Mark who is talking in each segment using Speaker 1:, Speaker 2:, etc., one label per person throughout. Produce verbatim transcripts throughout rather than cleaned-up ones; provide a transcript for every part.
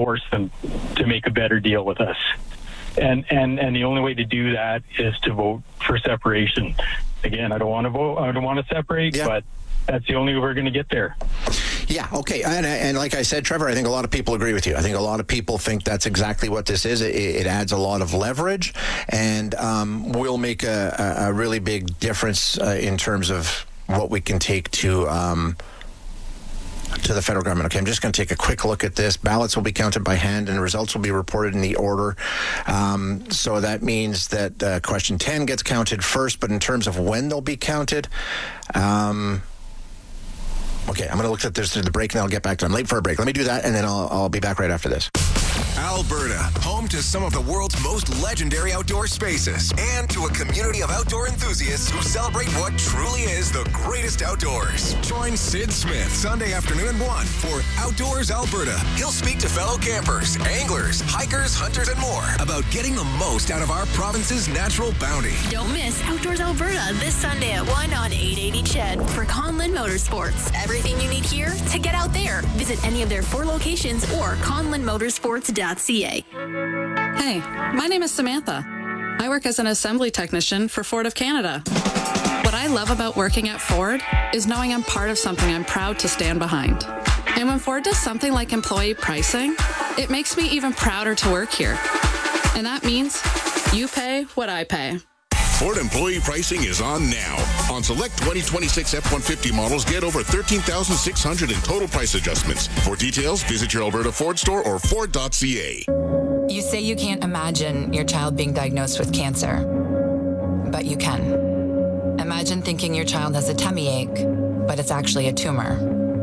Speaker 1: force them to make a better deal with us. And, and, and the only way to do that is to vote for separation. Again, I don't want to vote, I don't want to separate, yeah. but that's the only way we're going to get there.
Speaker 2: Yeah, okay. And, and like I said, Trevor, I think a lot of people agree with you. I think a lot of people think that's exactly what this is. It, it adds a lot of leverage and um, will make a, a really big difference uh, in terms of what we can take to um, to the federal government. Okay, I'm just going to take a quick look at this. Ballots will be counted by hand and results will be reported in the order. Um, so that means that uh, question ten gets counted first, but in terms of when they'll be counted, um, okay, I'm going to look at this through the break and then I'll get back to it. I'm late for a break. Let me do that and then I'll, I'll be back right after this.
Speaker 3: Alberta, home to some of the world's most legendary outdoor spaces and to a community of outdoor enthusiasts who celebrate what truly is the greatest outdoors. Join Sid Smith Sunday afternoon at one for Outdoors Alberta. He'll speak to fellow campers, anglers, hikers, hunters, and more about getting the most out of our province's natural bounty.
Speaker 4: Don't miss Outdoors Alberta this Sunday at one on eight eighty C H E D for Conlin Motorsports. Everything you need here to get out there. Visit any of their four locations or conlin motorsports dot c a.
Speaker 5: Hey, my name is Samantha. I work as an assembly technician for Ford of Canada. What I love about working at Ford is knowing I'm part of something I'm proud to stand behind. And when Ford does something like employee pricing, it makes me even prouder to work here. And that means you pay what I pay.
Speaker 6: Ford employee pricing is on now. On select twenty twenty-six F one fifty models, get over thirteen thousand six hundred in total price adjustments. For details, visit your Alberta Ford store or ford dot c a.
Speaker 7: You say you can't imagine your child being diagnosed with cancer, but you can. Imagine thinking your child has a tummy ache, but it's actually a tumor.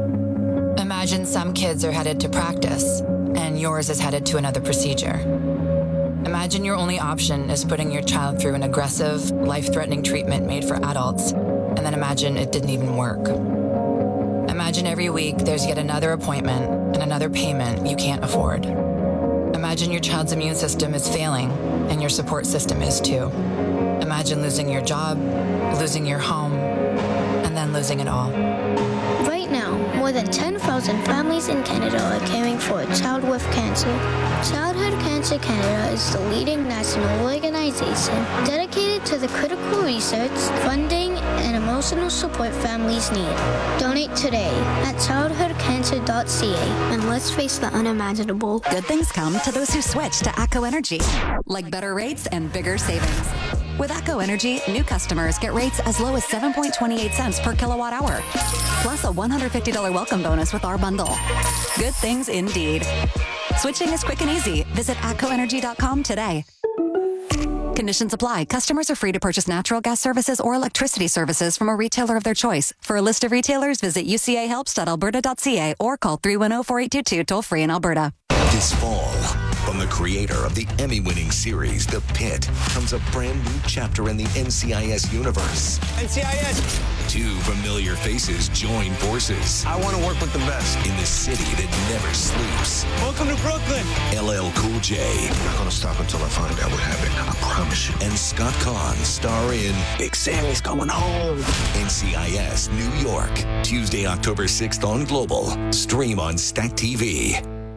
Speaker 7: Imagine some kids are headed to practice, and yours is headed to another procedure. Imagine your only option is putting your child through an aggressive, life-threatening treatment made for adults, and then imagine it didn't even work. Imagine every week there's yet another appointment and another payment you can't afford. Imagine your child's immune system is failing, and your support system is too. Imagine losing your job, losing your home, and then losing it all.
Speaker 8: Right now, more than ten thousand families in Canada are caring for a child with cancer. Childhood Cancer Canada is the leading national organization dedicated to the critical research, funding, and emotional support families need. Donate today at childhood cancer dot c a and let's face the unimaginable.
Speaker 9: Good things come to those who switch to ATCO Energy, like better rates and bigger savings. With ATCO Energy, new customers get rates as low as seven point two eight cents per kilowatt hour, plus a one hundred fifty dollars welcome bonus with our bundle. Good things indeed. Switching is quick and easy. Visit atco energy dot com today. Conditions apply. Customers are free to purchase natural gas services or electricity services from a retailer of their choice. For a list of retailers, visit u c a helps dot alberta dot c a or call three one zero, four eight two two toll free in Alberta.
Speaker 3: This fall, from the creator of the Emmy-winning series The Pit, comes a brand new chapter in the N C I S universe.
Speaker 10: N C I S!
Speaker 3: Two familiar faces join forces.
Speaker 10: I want to work with the best.
Speaker 3: In the city that never sleeps.
Speaker 10: Welcome to Brooklyn!
Speaker 3: L L Cool J.
Speaker 11: I'm not going to stop until I find out what happened. I promise you.
Speaker 3: And Scott Conn star in
Speaker 10: Big Sammy's Coming Home.
Speaker 3: N C I S New York. Tuesday, October sixth on Global. Stream on Stack T V.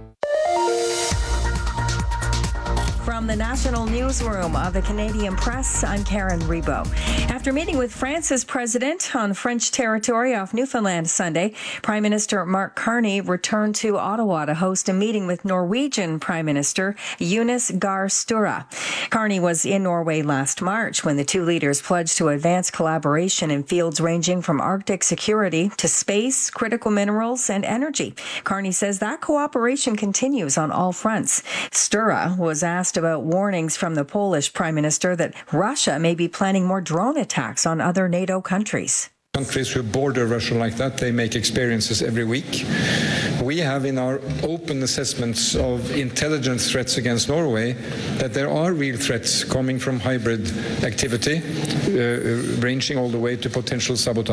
Speaker 12: From the National Newsroom of the Canadian Press, I'm Karen Rebo. After meeting with France's president on French territory off Newfoundland Sunday, Prime Minister Mark Carney returned to Ottawa to host a meeting with Norwegian Prime Minister Jonas Gahr Sture. Carney was in Norway last March when the two leaders pledged to advance collaboration in fields ranging from Arctic security to space, critical minerals, and energy. Carney says that cooperation continues on all fronts. Sture was asked about warnings from the Polish Prime Minister that Russia may be planning more drone attacks on other NATO countries.
Speaker 13: Countries who border Russia like that, they make experiences every week. We have in our open assessments of intelligence threats against Norway that there are real threats coming from hybrid activity, uh, ranging all the way to potential sabotage.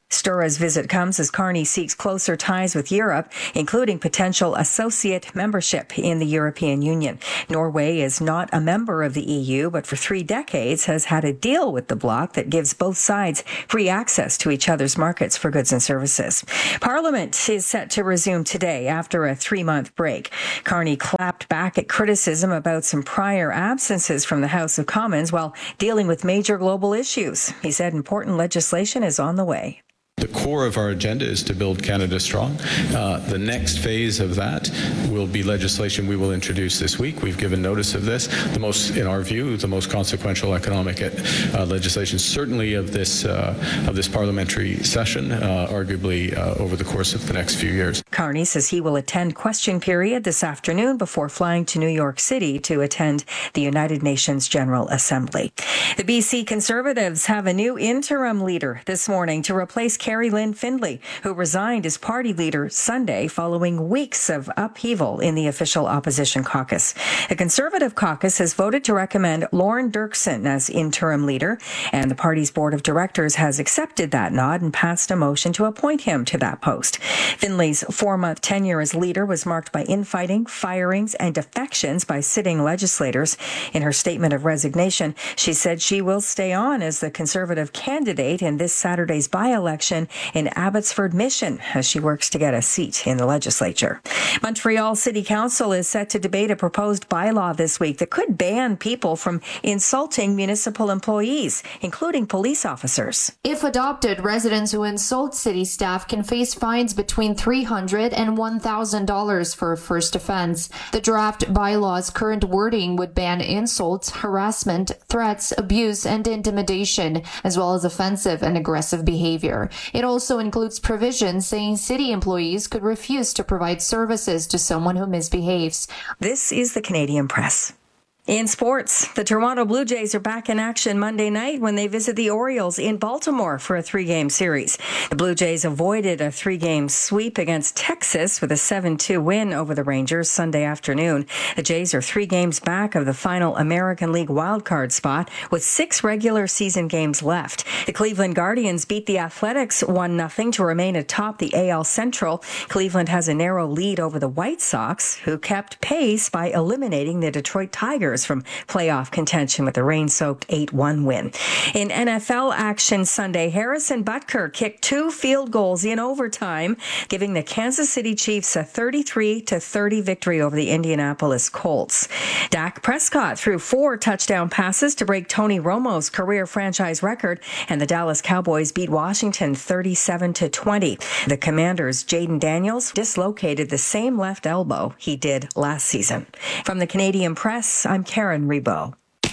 Speaker 12: Stura's visit comes as Carney seeks closer ties with Europe, including potential associate membership in the European Union. Norway is not a member of the E U, but for three decades has had a deal with the bloc that gives both sides free access to each other's markets for goods and services. Parliament is set to resume today after a three-month break. Carney clapped back at criticism about some prior absences from the House of Commons while dealing with major global issues. He said important legislation is on the way.
Speaker 14: The core of our agenda is to build Canada strong. Uh, the next phase of that will be legislation we will introduce this week. We've given notice of this. The most, in our view, the most consequential economic uh, legislation, certainly of this uh, of this parliamentary session, uh, arguably uh, over the course of the next few years.
Speaker 12: Carney says he will attend question period this afternoon before flying to New York City to attend the United Nations General Assembly. The B C Conservatives have a new interim leader this morning to replace Carrie Lynn Findlay, who resigned as party leader Sunday following weeks of upheaval in the official opposition caucus. The Conservative caucus has voted to recommend Lauren Dirksen as interim leader, and the party's board of directors has accepted that nod and passed a motion to appoint him to that post. Findlay's four-month tenure as leader was marked by infighting, firings, and defections by sitting legislators. In her statement of resignation, she said she will stay on as the Conservative candidate in this Saturday's by-election in Abbotsford Mission as she works to get a seat in the legislature. Montreal City Council is set to debate a proposed bylaw this week that could ban people from insulting municipal employees, including police officers.
Speaker 15: If adopted, residents who insult city staff can face fines between three hundred dollars and one thousand dollars for a first offense. The draft bylaw's current wording would ban insults, harassment, threats, abuse, and intimidation, as well as offensive and aggressive behavior. It also includes provisions saying city employees could refuse to provide services to someone who misbehaves.
Speaker 12: This is the Canadian Press. In sports, the Toronto Blue Jays are back in action Monday night when they visit the Orioles in Baltimore for a three-game series. The Blue Jays avoided a three-game sweep against Texas with a seven two win over the Rangers Sunday afternoon. The Jays are three games back of the final American League wildcard spot with six regular season games left. The Cleveland Guardians beat the Athletics one nothing to remain atop the A L Central. Cleveland has a narrow lead over the White Sox, who kept pace by eliminating the Detroit Tigers from playoff contention with a rain-soaked eight one win. In N F L action Sunday, Harrison Butker kicked two field goals in overtime, giving the Kansas City Chiefs a thirty-three to thirty victory over the Indianapolis Colts. Dak Prescott threw four touchdown passes to break Tony Romo's career franchise record, and the Dallas Cowboys beat Washington thirty-seven to twenty. The Commanders' Jaden Daniels dislocated the same left elbow he did last season. From the Canadian Press, I'm Karen Rebo.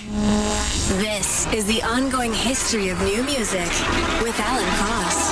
Speaker 4: This is the ongoing history of new music with Alan Cross.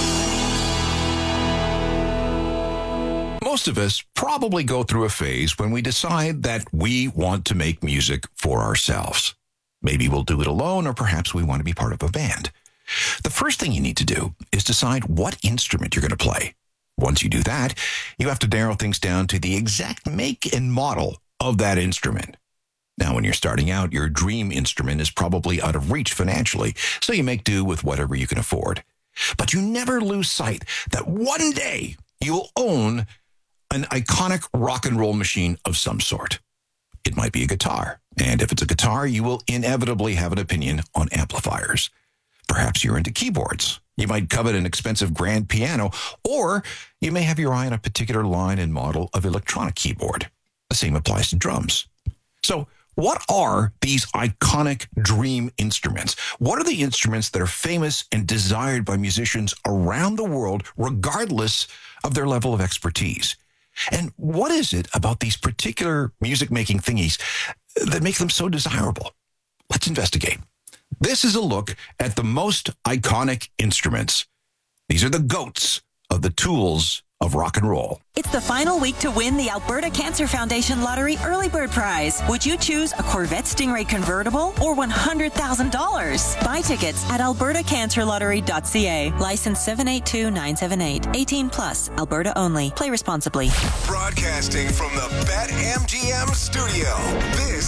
Speaker 16: Most of us probably go through a phase when we decide that we want to make music for ourselves. Maybe we'll do it alone, or perhaps we want to be part of a band. The first thing you need to do is decide what instrument you're going to play. Once you do that, you have to narrow things down to the exact make and model of that instrument. Now, when you're starting out, your dream instrument is probably out of reach financially, so you make do with whatever you can afford. But you never lose sight that one day you will own an iconic rock and roll machine of some sort. It might be a guitar, and if it's a guitar, you will inevitably have an opinion on amplifiers. Perhaps you're into keyboards. You might covet an expensive grand piano, or you may have your eye on a particular line and model of electronic keyboard. The same applies to drums. So, what are these iconic dream instruments? What are the instruments that are famous and desired by musicians around the world, regardless of their level of expertise? And what is it about these particular music-making thingies that make them so desirable? Let's investigate. This is a look at the most iconic instruments. These are the GOATs of the tools of rock and roll.
Speaker 17: It's the final week to win the Alberta Cancer Foundation Lottery Early Bird Prize. Would you choose a Corvette Stingray convertible or one hundred thousand dollars? Buy tickets at alberta cancer lottery dot c a. License seven eight two nine seven eight. eighteen plus. Alberta only. Play responsibly.
Speaker 3: Broadcasting from the BetMGM studio. This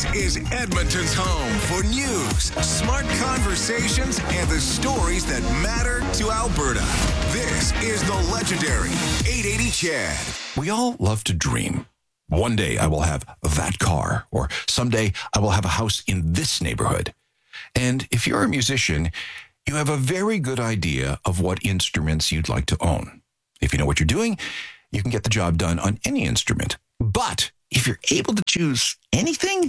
Speaker 3: This is Edmonton's home for news, smart conversations, and the stories that matter to Alberta. This is the legendary eight eighty C H E D.
Speaker 16: We all love to dream. One day I will have that car, or someday I will have a house in this neighborhood. And if you're a musician, you have a very good idea of what instruments you'd like to own. If you know what you're doing, you can get the job done on any instrument. But if you're able to choose anything,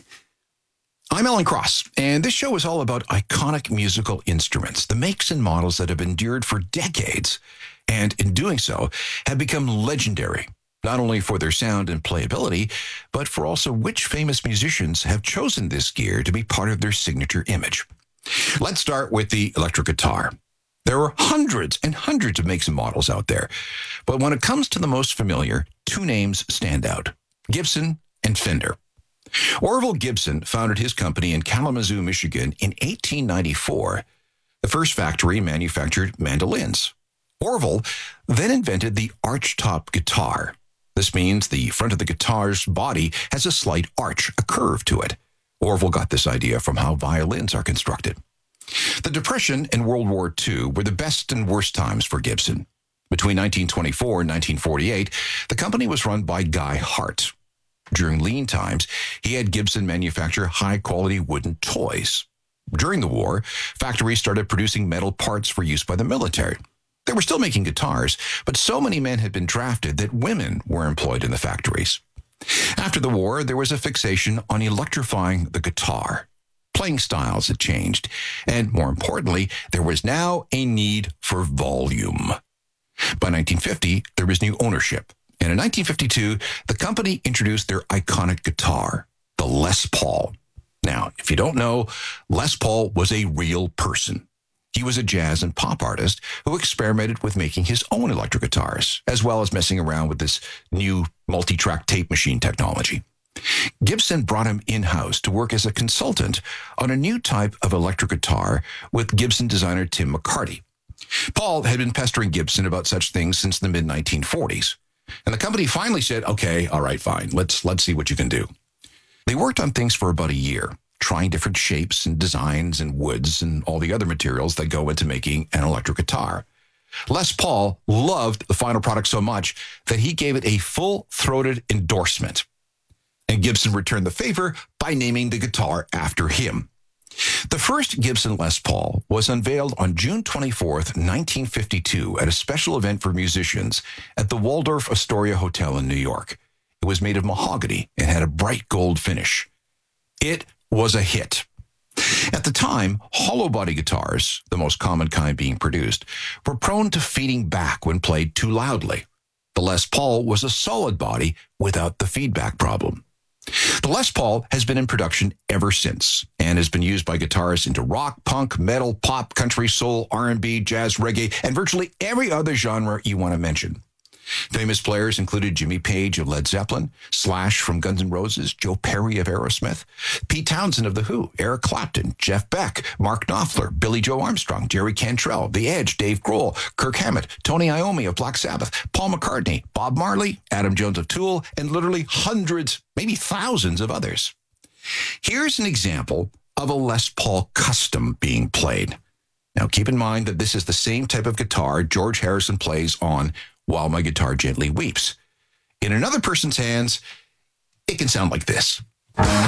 Speaker 16: I'm Alan Cross, and this show is all about iconic musical instruments, the makes and models that have endured for decades, and in doing so, have become legendary, not only for their sound and playability, but for also which famous musicians have chosen this gear to be part of their signature image. Let's start with the electric guitar. There are hundreds and hundreds of makes and models out there, but when it comes to the most familiar, two names stand out: Gibson and Fender. Orville Gibson founded his company in Kalamazoo, Michigan in eighteen ninety-four. The first factory manufactured mandolins. Orville then invented the arch-top guitar. This means the front of the guitar's body has a slight arch, a curve to it. Orville got this idea from how violins are constructed. The Depression and World War Two were the best and worst times for Gibson. Between nineteen twenty-four and nineteen forty-eight, the company was run by Guy Hart. During lean times, he had Gibson manufacture high-quality wooden toys. During the war, factories started producing metal parts for use by the military. They were still making guitars, but so many men had been drafted that women were employed in the factories. After the war, there was a fixation on electrifying the guitar. Playing styles had changed, and more importantly, there was now a need for volume. By nineteen fifty, there was new ownership, and in nineteen fifty-two, the company introduced their iconic guitar, the Les Paul. Now, if you don't know, Les Paul was a real person. He was a jazz and pop artist who experimented with making his own electric guitars, as well as messing around with this new multi-track tape machine technology. Gibson brought him in-house to work as a consultant on a new type of electric guitar with Gibson designer Tim McCarty. Paul had been pestering Gibson about such things since the mid nineteen forties, and the company finally said, okay, all right, fine, let's let's see what you can do. They worked on things for about a year, trying different shapes and designs and woods and all the other materials that go into making an electric guitar. Les Paul loved the final product so much that he gave it a full-throated endorsement. And Gibson returned the favor by naming the guitar after him. The first Gibson Les Paul was unveiled on June twenty-fourth, nineteen fifty-two, at a special event for musicians at the Waldorf Astoria Hotel in New York. It was made of mahogany and had a bright gold finish. It was a hit. At the time, hollow body guitars, the most common kind being produced, were prone to feeding back when played too loudly. The Les Paul was a solid body without the feedback problem. The Les Paul has been in production ever since and has been used by guitarists into rock, punk, metal, pop, country, soul, R and B, jazz, reggae, and virtually every other genre you want to mention. Famous players included Jimmy Page of Led Zeppelin, Slash from Guns N' Roses, Joe Perry of Aerosmith, Pete Townsend of The Who, Eric Clapton, Jeff Beck, Mark Knopfler, Billy Joe Armstrong, Jerry Cantrell, The Edge, Dave Grohl, Kirk Hammett, Tony Iommi of Black Sabbath, Paul McCartney, Bob Marley, Adam Jones of Tool, and literally hundreds, maybe thousands of others. Here's an example of a Les Paul custom being played. Now, keep in mind that this is the same type of guitar George Harrison plays on While My Guitar Gently Weeps. In another person's hands, it can sound like this.